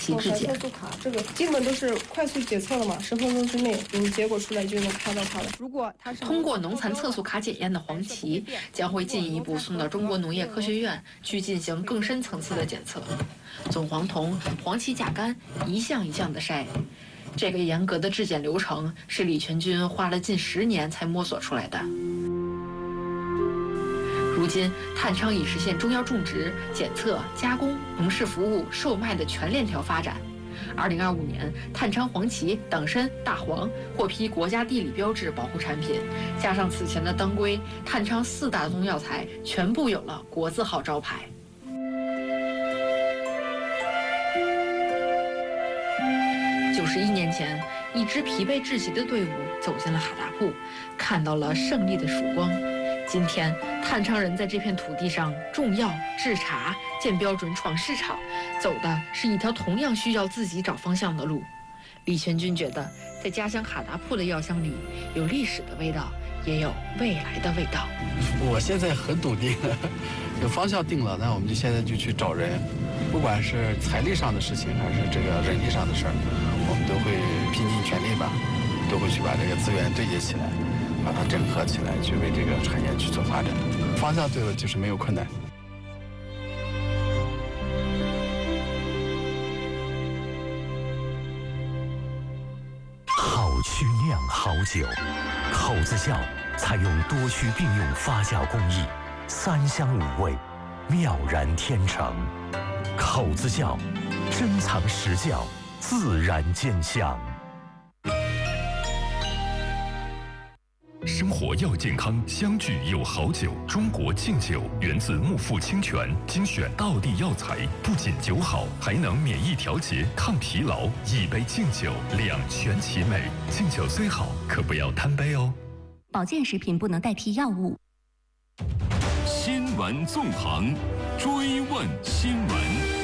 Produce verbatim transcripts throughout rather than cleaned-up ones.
期质检。 测速卡这个基本都是快速检测的嘛，十分钟之内，你结果出来就能看到它了。如果它是通过农残测速卡检验的黄芪，将会进一步送到中国农业科学院去进行更深层次的检测。总黄酮、黄芪甲苷一项一项的筛。这个严格的质检流程是李全军花了近十年才摸索出来的。如今，碳昌已实现中药种植、检测、加工、农事服务、售卖的全链条发展。二零二五年，碳昌黄芪、党参、大黄获批国家地理标志保护产品，加上此前的当归、碳昌四大中药材，全部有了国字号招牌。九十一年前，一支疲惫至极的队伍走进了哈达铺，看到了胜利的曙光。今天，碳昌人在这片土地上种药、制茶、建标准、闯市场，走的是一条同样需要自己找方向的路。李全军觉得，在家乡哈达铺的药香里，有历史的味道，也有未来的味道。 我现在很笃定，有方向定了，那我们就现在就去找人，不管是财力上的事情，还是这个人力上的事儿，我们都会拼尽全力吧，都会去把这个资源对接起来，把它整合起来，去为这个产业去做发展。方向对了，就是没有困难。 好曲酿好酒，口子窖采用多区并用发酵工艺，三香五味，妙然天成。口子窖，珍藏实窖，自然见香。 生活要健康，相聚有好酒。中国敬酒源自木富清泉，精选道地药材，不仅酒好，还能免疫调节、抗疲劳。一杯敬酒，两全其美。敬酒虽好，可不要贪杯哦。 保健食品不能代替药物。 新闻纵横，追问新闻。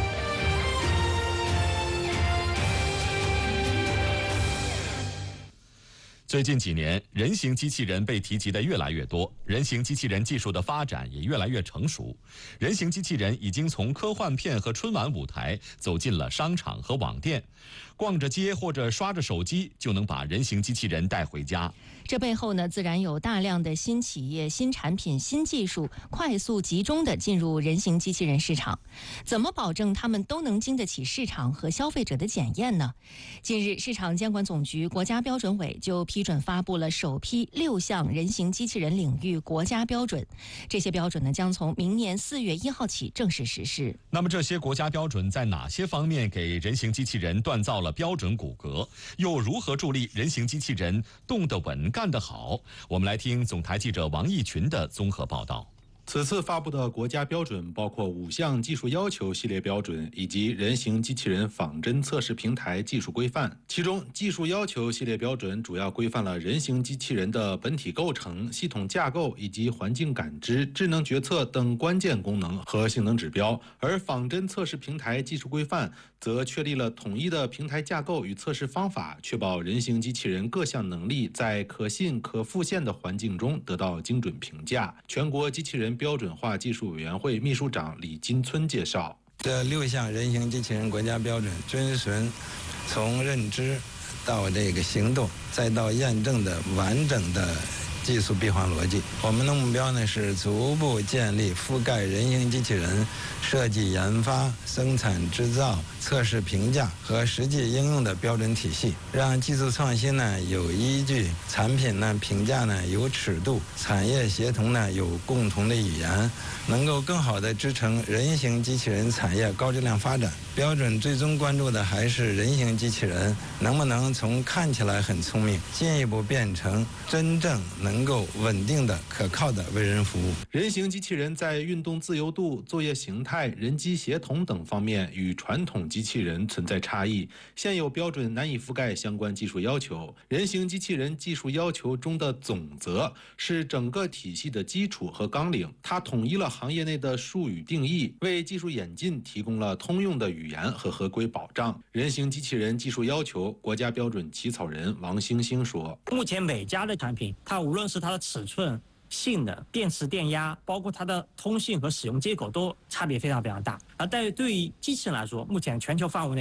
最近几年，人形机器人被提及的越来越多，人形机器人技术的发展也越来越成熟。人形机器人已经从科幻片和春晚舞台走进了商场和网店，逛着街或者刷着手机就能把人形机器人带回家。 这背后呢，自然有大量的新企业、新产品、新技术快速集中地进入人形机器人市场。怎么保证他们都能经得起市场和消费者的检验呢？近日，市场监管总局国家标准委就批准发布了首批六项人形机器人领域国家标准，这些标准呢将从明年四月一号起正式实施。 那么这些国家标准在哪些方面给人形机器人锻造了标准骨骼，又如何助力人形机器人动得稳、干得好？我们来听总台记者王义群的综合报道。 此次发布的国家标准包括五项技术要求系列标准以及人形机器人仿真测试平台技术规范。其中，技术要求系列标准主要规范了人形机器人的本体构成、系统架构以及环境感知、智能决策等关键功能和性能指标，而仿真测试平台技术规范则确立了统一的平台架构与测试方法，确保人形机器人各项能力在可信可复现的环境中得到精准评价。全国机器人标准化技术委员会秘书长李金村介绍， 这六项人形机器人国家标准遵循从认知到这个行动再到验证的完整的技术闭环逻辑。我们的目标呢是逐步建立覆盖人形机器人设计研发、生产制造、测试评价和实际应用的标准体系，让技术创新呢有依据，产品呢评价呢有尺度，产业协同呢有共同的语言，能够更好地支撑人形机器人产业高质量发展。标准最终关注的还是人形机器人能不能从看起来很聪明，进一步变成真正能够稳定的、可靠的为人服务。 人形机器人在运动自由度、作业形态、人机协同等方面与传统机器人存在差异，现有标准难以覆盖相关技术要求。人形机器人技术要求中的总则是整个体系的基础和纲领，它统一了行业内的术语定义，为技术演进提供了通用的语言和合规保障。人形机器人技术要求国家标准起草人王星星说， 目前每家的产品，它无论是它的尺寸、性能、电池电压，包括它的通信和使用接口都差别非常非常大。而但对于机器人来说，目前全球范围内